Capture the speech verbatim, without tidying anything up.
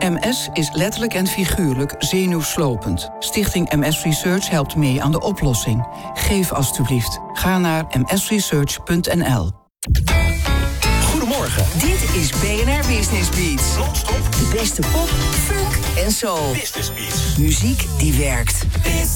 M S is letterlijk en figuurlijk zenuwslopend. Stichting M S Research helpt mee aan de oplossing. Geef alstublieft. Ga naar m s research punt n l. Goedemorgen. Dit is B N R Business Beats. Non-stop. De beste pop, funk en soul. Business Beats. Muziek die werkt.